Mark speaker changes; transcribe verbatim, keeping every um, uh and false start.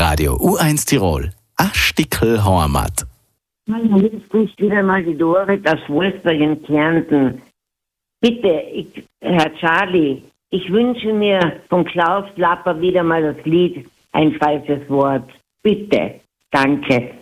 Speaker 1: Radio U eins Tirol. A Stickel Heimat.
Speaker 2: Hallo, hier spricht wieder mal die Dorit aus Wolfsburg in Kärnten. Bitte, ich, Herr Charlie, ich wünsche mir von Klaus Lapper wieder mal das Lied Ein falsches Wort. Bitte. Danke.